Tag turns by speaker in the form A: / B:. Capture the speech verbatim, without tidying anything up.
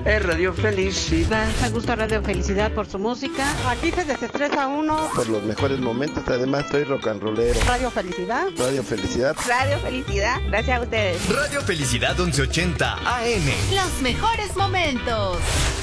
A: es Radio Felicidad.
B: Me gusta Radio Felicidad por su música.
C: Aquí se desestresa uno.
D: Por los mejores momentos, además soy rock and rollero.
C: Radio Felicidad.
D: Radio Felicidad.
E: Radio Felicidad, gracias a ustedes.
F: Radio Felicidad once ochenta A M.
G: Los mejores momentos.